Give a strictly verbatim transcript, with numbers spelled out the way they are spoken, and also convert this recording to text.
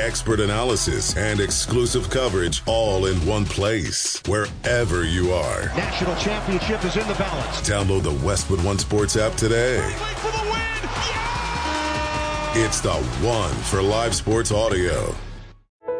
expert analysis, and exclusive coverage all in one place. Wherever you are. National championship is in the balance. Download the Westwood One Sports app today. For the win! Yeah! It's the one for live sports audio.